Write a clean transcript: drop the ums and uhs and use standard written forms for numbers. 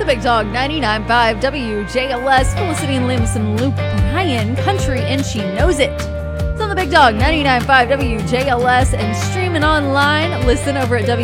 The Big Dog 99.5 WJLS, Felicity and Limbs and Luke Bryan, country, and she knows it. It's on the Big Dog 99.5 WJLS and streaming online. Listen over at